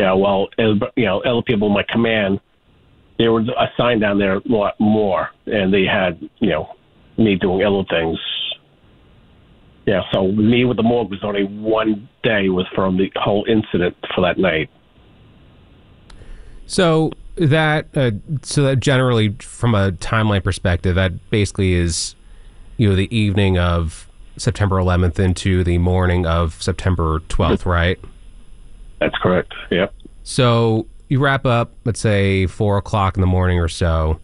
other people in my command, they were assigned down there a lot more, and they had, me doing other things. Yeah, so me with the morgue was only one day was from the whole incident for that night. So that generally, from a timeline perspective, that basically is, the evening of September 11th into the morning of September 12th, right? That's correct. Yep. So you wrap up, let's say 4 o'clock in the morning or so.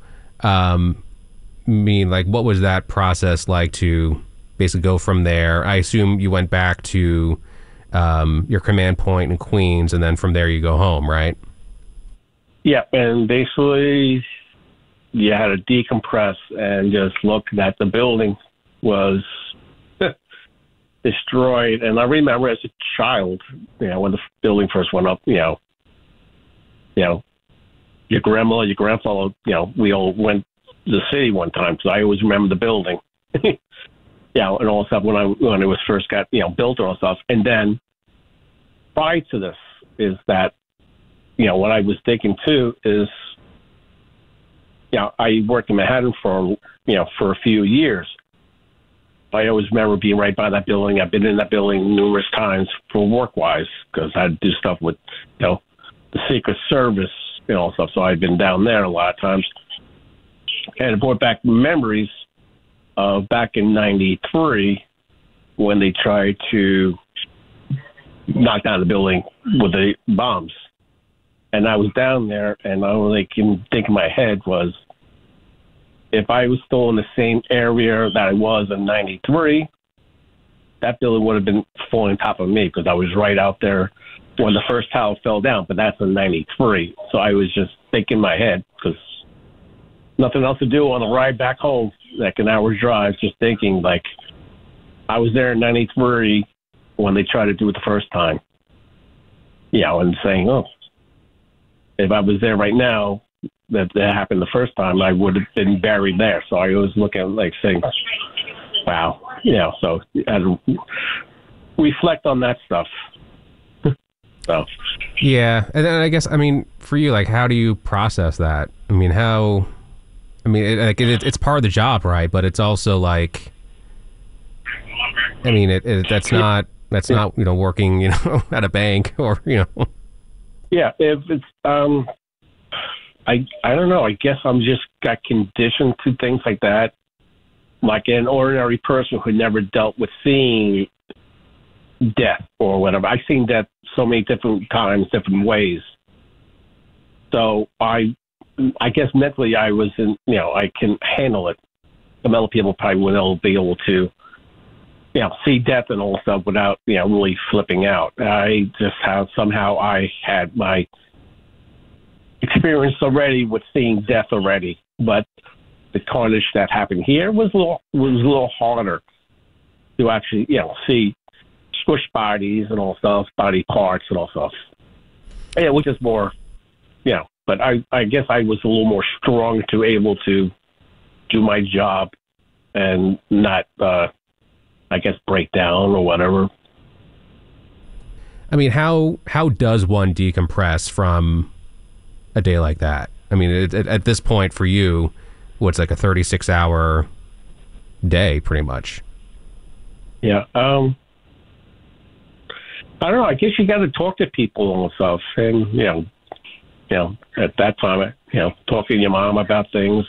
What was that process like to basically go from there? I assume you went back to your command point in Queens, and then from there you go home, right? Yeah, and basically you had to decompress and just look that the building was destroyed. And I remember as a child, when the building first went up, your grandma, your grandfather, we all went to the city one time, so I always remember the building. And all stuff when it was first got built and all stuff. And then prior to this is that what I was thinking too is I worked in Manhattan for a few years. I always remember being right by that building. I've been in that building numerous times for work-wise because I had to do stuff with the Secret Service and all stuff. So I've been down there a lot of times, and it brought back memories of back in '93 when they tried to knock down the building with the bombs. And I was down there, and all I can think in my head was, if I was still in the same area that I was in '93, that building would have been falling on top of me because I was right out there when the first tower fell down. But that's in '93. So I was just thinking in my head because nothing else to do on the ride back home, like an hour's drive, just thinking like I was there in '93 when they tried to do it the first time. And saying, if I was there right now, that happened the first time, I would have been buried there. So I was looking like saying, wow, so as reflect on that stuff. So. Yeah. And then I guess, for you, like, how do you process that? It's part of the job, right? But it's also like, that's not working, at a bank or, Yeah, if it's I don't know. I guess I'm just got conditioned to things like that, like an ordinary person who never dealt with seeing death or whatever. I've seen death so many different times, different ways. So I guess mentally I was in. I can handle it. Some other people probably wouldn't be able to. See death and all stuff without, really flipping out. I just I had my experience already with seeing death already, but the carnage that happened here was a little harder to actually, see squish bodies and all stuff, body parts and all stuff. Yeah, which is more, but I guess I was a little more strong to able to do my job and not, break down or whatever. How does one decompress from a day like that? At this point for you, what's like a 36-hour day, pretty much? Yeah. I don't know. I guess you got to talk to people and stuff, and at that time, talking to your mom about things,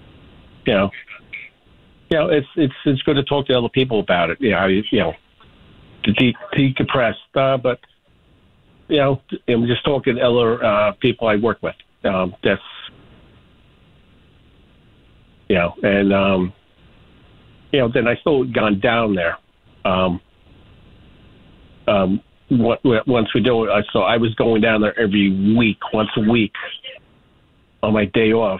it's good to talk to other people about it. To decompress. But I'm just talking to other people I work with. That's and then I still gone down there. Once we do it, so I was going down there every week, once a week, on my day off.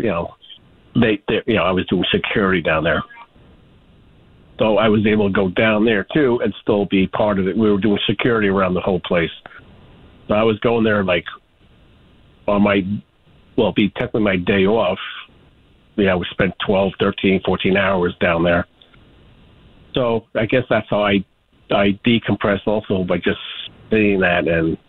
I was doing security down there. So I was able to go down there too and still be part of it. We were doing security around the whole place. So I was going there like on be technically my day off. We spent 12, 13, 14 hours down there. So I guess that's how I decompress also by just seeing that and